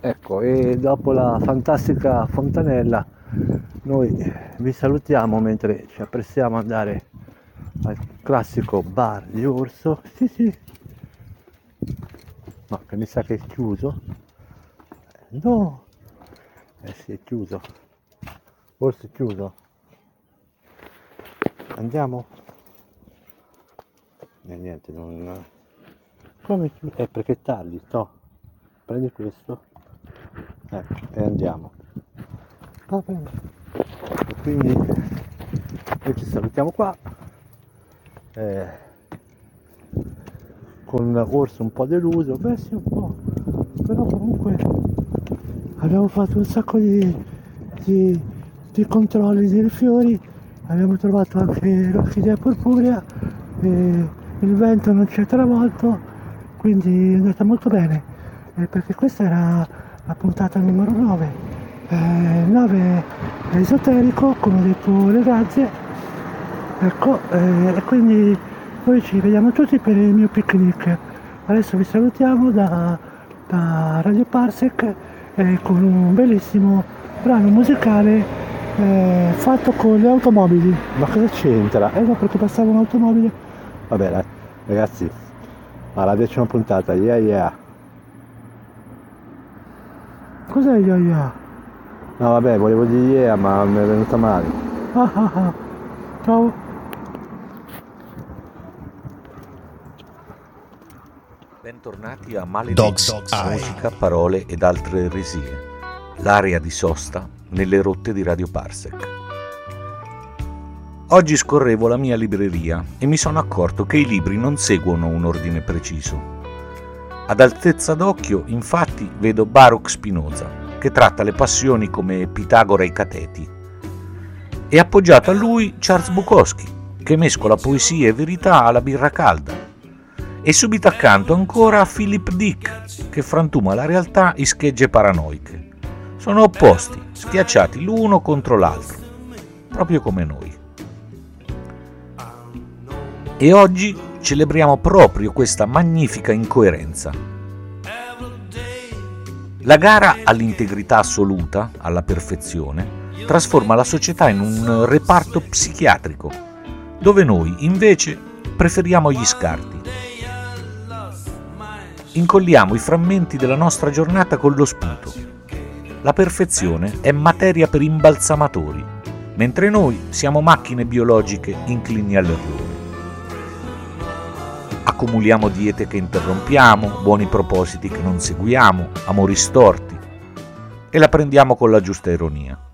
Ecco, e dopo la fantastica fontanella noi vi salutiamo mentre ci apprestiamo ad andare al classico bar di Orso. Sì, no, che mi sa che è chiuso. No, sì, è chiuso. Orso è chiuso. Andiamo? Niente, non... Come chiuso? Perché è tardi, no. Prendi questo. Ecco, e andiamo. Va bene. E quindi noi ci salutiamo qua. Con Orso un po' deluso, beh sì un po', però comunque abbiamo fatto un sacco di controlli dei fiori, abbiamo trovato anche l'orchidea purpurea, il vento non ci ha travolto, quindi è andata molto bene, perché questa era la puntata numero 9, 9 è esoterico, come ho detto le razze, ecco, e quindi poi ci vediamo tutti per il mio picnic. Adesso vi salutiamo da Radio Parsec con un bellissimo brano musicale fatto con le automobili. Ma cosa c'entra? No, perché passava un'automobile. Vabbè dai, ragazzi, alla 10ª puntata, yeah. Cos'è yeah? No vabbè, volevo dire yeah, ma mi è venuta male. Ciao. Bentornati a Maledizione, musica, parole ed altre eresie, l'area di sosta nelle rotte di Radio Parsec. Oggi scorrevo la mia libreria e mi sono accorto che i libri non seguono un ordine preciso. Ad altezza d'occhio, infatti, vedo Baruch Spinoza, che tratta le passioni come Pitagora e i cateti, e appoggiato a lui Charles Bukowski, che mescola poesia e verità alla birra calda. E subito accanto ancora Philip Dick, che frantuma la realtà in schegge paranoiche. Sono opposti, schiacciati l'uno contro l'altro, proprio come noi. E oggi celebriamo proprio questa magnifica incoerenza. La gara all'integrità assoluta, alla perfezione, trasforma la società in un reparto psichiatrico, dove noi invece preferiamo gli scarti. Incolliamo i frammenti della nostra giornata con lo sputo. La perfezione è materia per imbalsamatori, mentre noi siamo macchine biologiche inclini all'errore. Accumuliamo diete che interrompiamo, buoni propositi che non seguiamo, amori storti, e la prendiamo con la giusta ironia.